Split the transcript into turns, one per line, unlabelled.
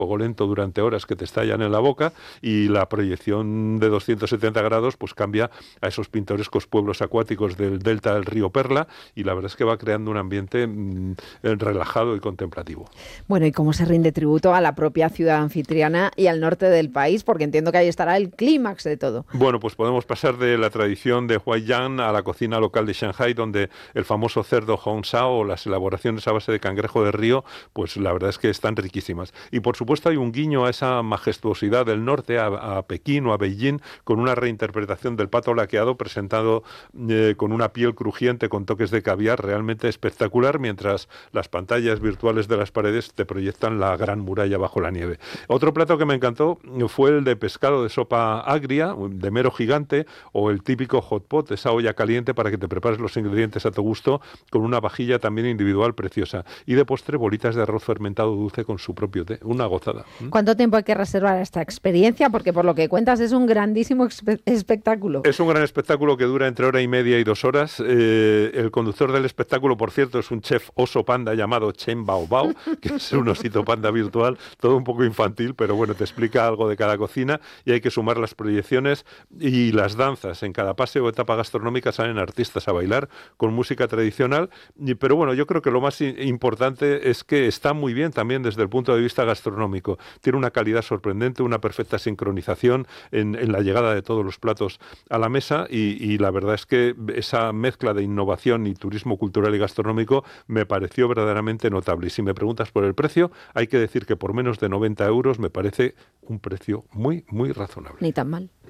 fuego lento durante horas que te estallan en la boca, y la proyección de 270 grados pues cambia a esos pintorescos pueblos acuáticos del delta del río Perla, y la verdad es que va creando un ambiente relajado y contemplativo.
Bueno, ¿y cómo se rinde tributo a la propia ciudad anfitriana y al norte del país? Porque entiendo que ahí estará el clímax de todo.
Bueno, pues podemos pasar de la tradición de Huaiyang a la cocina local de Shanghái, donde el famoso cerdo Hong Shao o las elaboraciones a base de cangrejo de río, pues la verdad es que están riquísimas. Y por supuesto hay un guiño a esa majestuosidad del norte, a Pekín o a Beijing, con una reinterpretación del pato laqueado presentado con una piel crujiente con toques de caviar realmente espectacular, mientras las pantallas virtuales de las paredes te proyectan la gran muralla bajo la nieve. Otro plato que me encantó fue el de pescado de sopa agria, de mero gigante, o el típico hot pot, esa olla caliente para que te prepares los ingredientes a tu gusto, con una vajilla también individual preciosa. Y de postre, bolitas de arroz fermentado dulce con su propio té. Una gozada.
¿Cuánto tiempo hay que reservar a esta experiencia? Porque por lo que cuentas es un grandísimo espectáculo.
Es un gran espectáculo que dura entre hora y media y 2 horas. El conductor del espectáculo, por cierto, es un chef oso panda llamado Chen Bao Bao, que es un osito panda virtual, todo un poco infantil, pero bueno, te explica algo de cada cocina, y hay que sumar las proyecciones y las danzas. En cada paseo o etapa gastronómica salen artistas a bailar con música tradicional, pero bueno, yo creo que lo más importante es que está muy bien también desde el punto de vista gastronómico. Tiene una calidad sorprendente, una perfecta sincronización en la llegada de todos los platos a la mesa, y la verdad es que esa mezcla de innovación y turismo cultural y gastronómico me pareció verdaderamente notable. Y si me preguntas por el precio, hay que decir que por menos de 90 euros me parece un precio muy, muy razonable.
Ni tan mal.